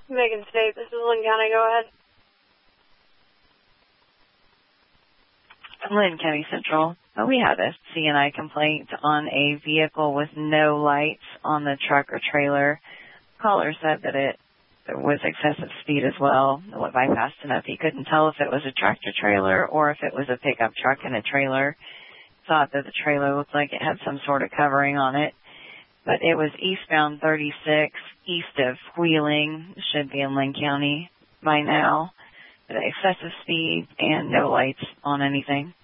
Megan State, this is Lynn County. Go ahead. Lynn County Central. We had a CNI complaint on a vehicle with no lights on the truck or trailer. Caller said that it was excessive speed as well. It went by fast enough. He couldn't tell if it was a tractor trailer or if it was a pickup truck and a trailer. Thought that the trailer looked like it had some sort of covering on it. But it was eastbound 36, east of Wheeling. Should be in Lynn County by now. Excessive speed and no lights on anything.